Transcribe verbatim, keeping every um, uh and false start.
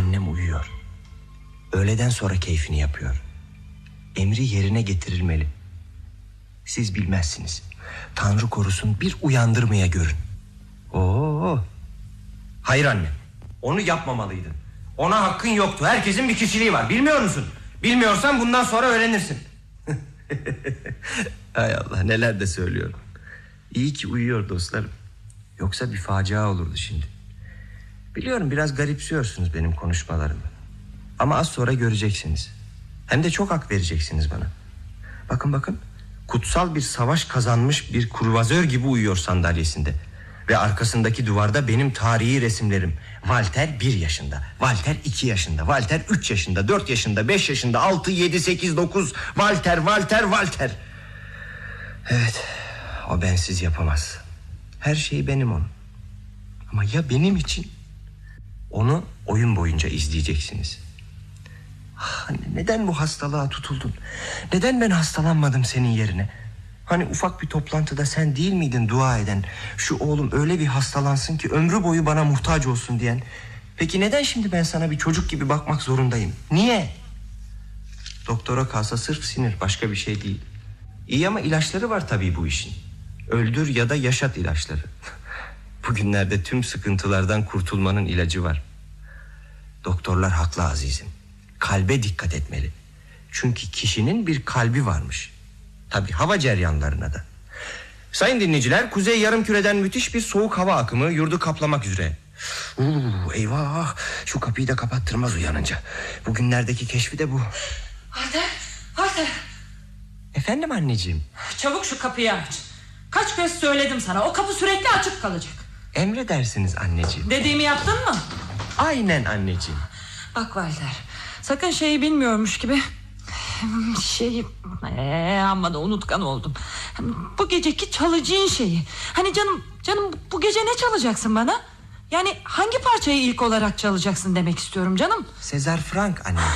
Annem uyuyor. Öğleden sonra keyfini yapıyor. Emri yerine getirilmeli. Siz bilmezsiniz. Tanrı korusun bir uyandırmaya görün. Oo. Hayır anne, onu yapmamalıydın. Ona hakkın yoktu. Herkesin bir kişiliği var, bilmiyor musun? Bilmiyorsan bundan sonra öğrenirsin. Hay Allah, neler de söylüyorum. İyi ki uyuyor dostlarım. Yoksa bir facia olurdu şimdi. Biliyorum biraz garipsiyorsunuz benim konuşmalarımı. Ama az sonra göreceksiniz. Hem de çok hak vereceksiniz bana. Bakın bakın, kutsal bir savaş kazanmış bir kruvazör gibi uyuyor sandalyesinde. Ve arkasındaki duvarda benim tarihi resimlerim. Walter bir yaşında, Walter iki yaşında, Walter üç yaşında, dört yaşında, beş yaşında, altı, yedi, sekiz, dokuz. Walter, Walter, Walter. Evet, o bensiz yapamaz. Her şey benim onun. Ama ya benim için? Onu oyun boyunca izleyeceksiniz. Ah, neden bu hastalığa tutuldun? Neden ben hastalanmadım senin yerine? Hani ufak bir toplantıda sen değil miydin dua eden? Şu oğlum öyle bir hastalansın ki ömrü boyu bana muhtaç olsun diyen. Peki neden şimdi ben sana bir çocuk gibi bakmak zorundayım? Niye? Doktora kalsa sırf sinir, başka bir şey değil. İyi ama ilaçları var tabii bu işin. Öldür ya da yaşat ilaçları. Bugünlerde tüm sıkıntılardan kurtulmanın ilacı var. Doktorlar haklı azizim. Kalbe dikkat etmeli. Çünkü kişinin bir kalbi varmış. Tabii hava ceryanlarına da. Sayın dinleyiciler, kuzey yarımküreden müthiş bir soğuk hava akımı yurdu kaplamak üzere. Uuu, eyvah, şu kapıyı da kapattırmaz uyanınca. Bugünlerdeki keşfi de bu. Walter, Walter. Efendim anneciğim. Çabuk şu kapıyı aç. Kaç kez söyledim sana, o kapı sürekli açık kalacak. Emredersiniz anneciğim. Dediğimi yaptın mı? Aynen anneciğim. Bak Walter, sakın şeyi bilmiyormuş gibi. Şey, ee, amma da unutkan oldum. Bu geceki çalacağın şeyi. Hani canım, canım bu gece ne çalacaksın bana? Yani hangi parçayı ilk olarak çalacaksın demek istiyorum canım. Sezar Frank anne.